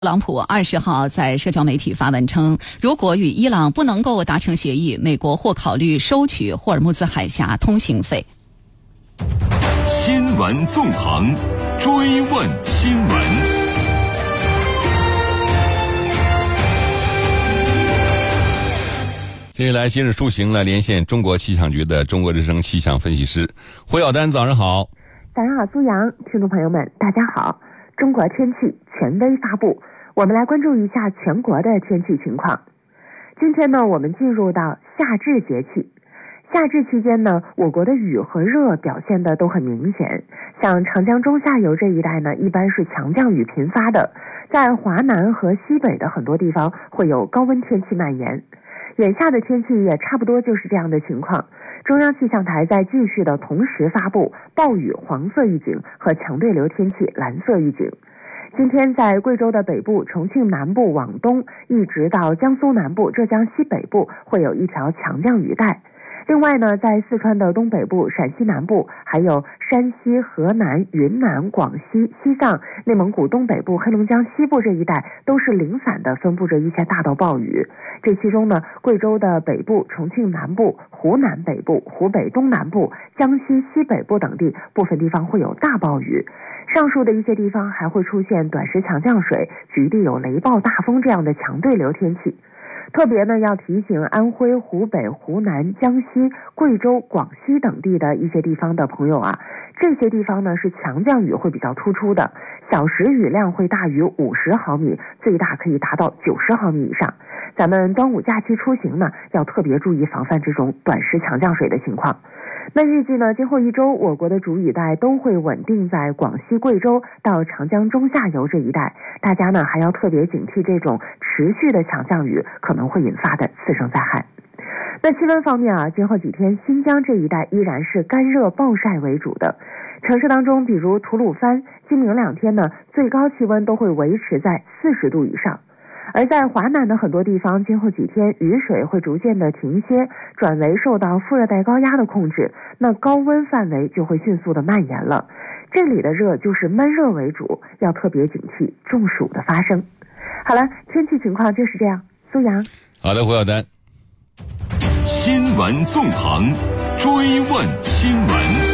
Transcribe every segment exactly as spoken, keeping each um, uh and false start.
特朗普二十号在社交媒体发文称，如果与伊朗不能够达成协议，美国或考虑收取霍尔木兹海峡通行费。 新闻纵横，追问新闻。 接下来今日出行来连线中国气象局的中国之声气象分析师胡晓丹，早上好。 早上好，苏阳，听众朋友们大家好。中国天气权威发布，我们来关注一下全国的天气情况。今天呢，我们进入到夏至节气。夏至期间呢，我国的雨和热表现的都很明显。像长江中下游这一带呢，一般是强降雨频发的，在华南和西北的很多地方会有高温天气蔓延。眼下的天气也差不多就是这样的情况。中央气象台在继续的同时发布暴雨黄色预警和强对流天气蓝色预警。今天在贵州的北部、重庆南部往东，一直到江苏南部、浙江西北部会有一条强降雨带。另外呢，在四川的东北部、陕西南部，还有山西、河南、云南、广西、西藏、内蒙古东北部、黑龙江西部这一带都是零散的分布着一些大到暴雨。这其中呢，贵州的北部、重庆南部、湖南北部、湖北东南部、江西西北部等地部分地方会有大暴雨。上述的一些地方还会出现短时强降水、局地有雷暴大风这样的强对流天气。特别呢，要提醒安徽、湖北、湖南、江西、贵州、广西等地的一些地方的朋友啊，这些地方呢是强降雨会比较突出的，小时雨量会大于五十毫米，最大可以达到九十毫米以上。咱们端午假期出行呢，要特别注意防范这种短时强降水的情况。那预计呢，今后一周我国的主雨带都会稳定在广西、贵州到长江中下游这一带，大家呢还要特别警惕这种持续的强降雨可能会引发的次生灾害。那气温方面啊，今后几天新疆这一带依然是干热暴晒为主的，城市当中比如吐鲁番，今明两天呢最高气温都会维持在四十度以上。而在华南的很多地方，今后几天雨水会逐渐的停歇，转为受到副热带高压的控制，那高温范围就会迅速的蔓延了。这里的热就是闷热为主，要特别警惕中暑的发生。好了，天气情况就是这样。苏阳， 好的，胡晓丹。 新闻纵横，追问新闻。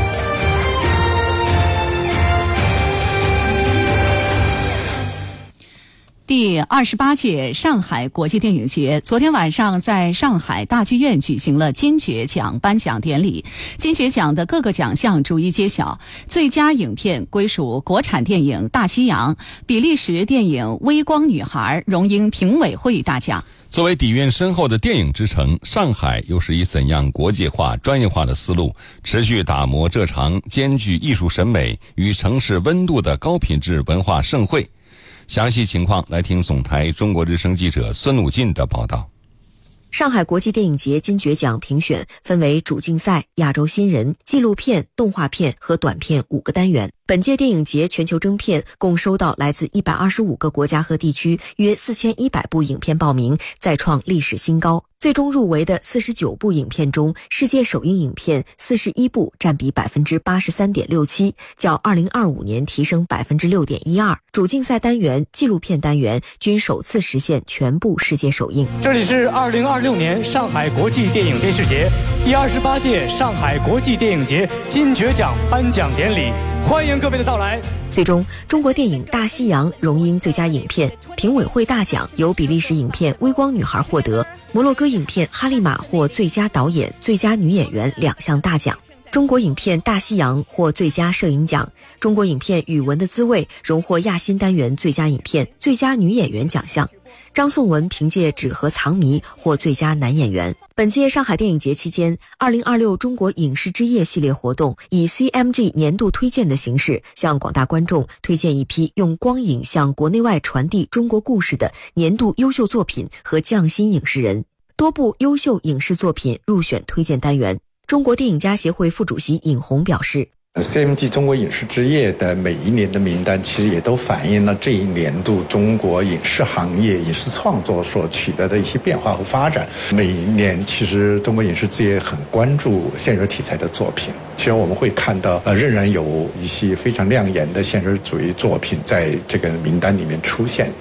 第二十八届上海国际电影节昨天晚上在上海大剧院举行了金爵奖颁奖典礼，金爵奖的各个奖项逐一揭晓。最佳影片归属国产电影《大西洋》，比利时电影《微光女孩》荣膺评委会大奖。 作为底蕴深厚的电影之城，上海又是以怎样国际化、专业化的思路，持续打磨这场兼具艺术审美与城市温度的高品质文化盛会？详细情况来听总台中国之声记者孙鲁进的报道。 上海国际电影节金爵奖评选分为主竞赛、亚洲新人、纪录片、动画片和短片五个单元。本届电影节全球征片共收到来自一百二十五个国家和地区约四千一百部影片报名，再创历史新高。最终入围的四十九部影片中，世界首映影片四十一部，占比 百分之八十三点六七， 较二零二五年提升 百分之六点一二。主竞赛单元、纪录片单元均首次实现全部世界首映。 这里是二零二六年上海国际电影电视节第二十八届上海国际电影节金爵奖颁奖典礼，欢迎各位的到来。 最终，中国电影《大西洋》荣膺最佳影片，评委会大奖由比利时影片《微光女孩》获得，摩洛哥影片《哈利玛》获最佳导演、最佳女演员两项大奖。中国影片《大西洋》获最佳摄影奖，中国影片《语文的滋味》荣获亚新单元最佳影片、最佳女演员奖项。张颂文凭借《纸盒藏谜》获最佳男演员。本届上海电影节期间，二零二六中国影视之夜系列活动以 C M G 年度推荐的形式，向广大观众推荐一批用光影向国内外传递中国故事的年度优秀作品和匠心影视人。多部优秀影视作品入选推荐单元。中国电影家协会副主席尹红表示， C M G 中国影视之夜的每一年的名单，其实也都反映了这一年度中国影视行业、影视创作所取得的一些变化和发展。每一年，其实中国影视之夜很关注现实题材的作品。其实我们会看到，呃，仍然有一些非常亮眼的现实主义作品在这个名单里面出现。